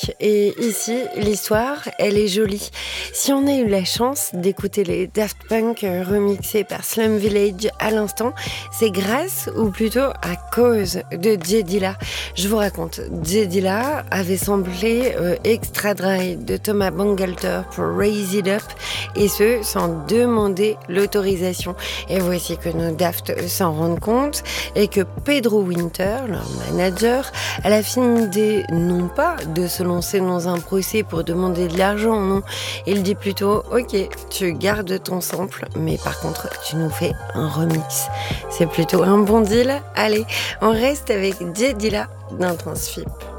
musique. Et ici, l'histoire, elle est jolie. Si on a eu la chance d'écouter les Daft Punk remixés par Slum Village à l'instant, c'est grâce, ou plutôt à cause de J Dilla. Je vous raconte, J Dilla avait samplé Extra Dry de Thomas Bangalter pour Raise It Up, et ce, sans demander l'autorisation. Et voici que nos Daft s'en rendent compte, et que Pedro Winter, leur manager, a la fine idée non pas de se lancer dans un procès pour demander de l'argent, non. Il dit plutôt, ok, tu gardes ton sample, mais par contre, tu nous fais un remix. C'est plutôt un bon deal. Allez, on reste avec J Dilla dans Transfip.